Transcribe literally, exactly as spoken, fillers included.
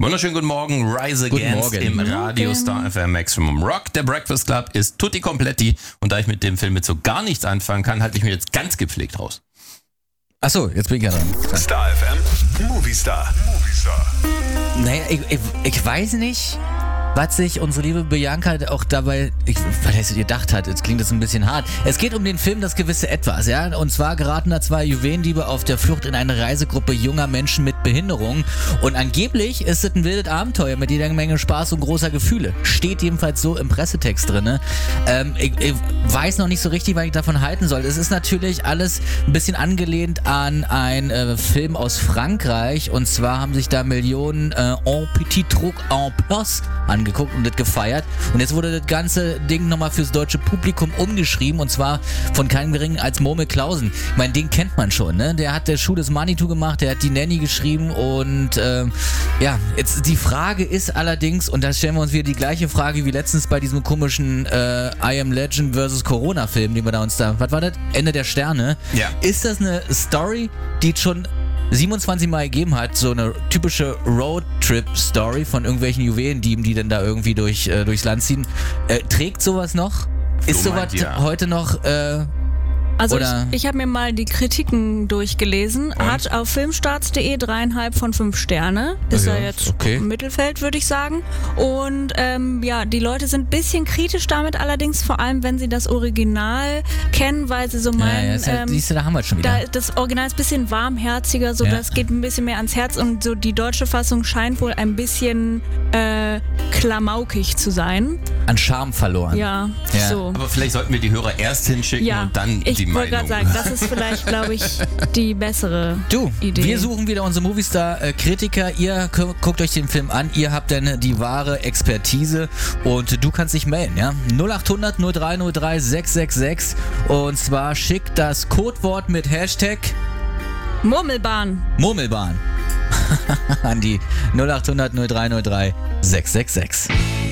Wunderschönen guten Morgen, Rise Against im Radio Star F M Maximum Rock. Der Breakfast Club ist tutti kompletti und da ich mit dem Film mit so gar nichts anfangen kann, halte ich mir jetzt ganz gepflegt raus. Achso, jetzt bin ich ja dran. Star F M, Movie Star. Movie Star. Naja, ich, ich, ich weiß nicht, was sich unsere liebe Bianca auch dabei, ich, was heißt, gedacht hat. Jetzt klingt das ein bisschen hart. Es geht um den Film Das gewisse Etwas, ja. Und zwar geraten da zwei Juwelendiebe auf der Flucht in eine Reisegruppe junger Menschen mit Behinderung. Und angeblich ist es ein wildes Abenteuer mit jeder Menge Spaß und großer Gefühle. Steht jedenfalls so im Pressetext drin. Ähm, ich, ich weiß noch nicht so richtig, was ich davon halten soll. Es ist natürlich alles ein bisschen angelehnt an einen äh, Film aus Frankreich. Und zwar haben sich da Millionen äh, en petit truc en place angeguckt und das gefeiert. Und jetzt wurde das ganze Ding nochmal fürs deutsche Publikum umgeschrieben und zwar von keinem geringen als Murmel Clausen. Ich meine, den kennt man schon, ne? Der hat der Schuh des Manitou gemacht, der hat die Nanny geschrieben und ähm, ja, jetzt die Frage ist allerdings, und da stellen wir uns wieder die gleiche Frage wie letztens bei diesem komischen äh, I Am Legend versus Corona Film, den wir da uns da, was war das? Ende der Sterne. Ja. Ist das eine Story, die schon siebenundzwanzig Mal gegeben hat, so eine typische Roadtrip-Story von irgendwelchen Juwelendieben, die dann da irgendwie durch, äh, durchs Land ziehen. Äh, trägt sowas noch? Ist sowas ja. heute noch... Äh, Also Oder? ich, ich habe mir mal die Kritiken durchgelesen. Und? Hat auf filmstarts punkt de dreieinhalb von fünf Sterne. Ist Ja, ja jetzt okay. im Mittelfeld, würde ich sagen. Und ähm, ja, die Leute sind ein bisschen kritisch damit allerdings, vor allem wenn sie das Original kennen, weil sie so ja, meinen, ja, ist ja, ähm, siehst du, da haben wir es schon wieder. da, das Original ist ein bisschen warmherziger, so Ja. das geht ein bisschen mehr ans Herz und so die deutsche Fassung scheint wohl ein bisschen äh, klamaukig zu sein. An Charme verloren. Ja, Ja. so. Aber vielleicht sollten wir die Hörer erst hinschicken Ja, und dann ich die wollte Meinung. gerade sagen, das ist vielleicht, glaube ich, die bessere Du, Idee. wir suchen wieder unsere Movistar-Kritiker. Ihr gu- guckt euch den Film an, ihr habt dann die wahre Expertise und du kannst dich melden, ja? null acht hundert null drei null drei sechs sechs sechs und zwar schickt das Codewort mit Hashtag Murmelbahn. Murmelbahn an die null acht hundert null drei null drei sechs sechs sechs.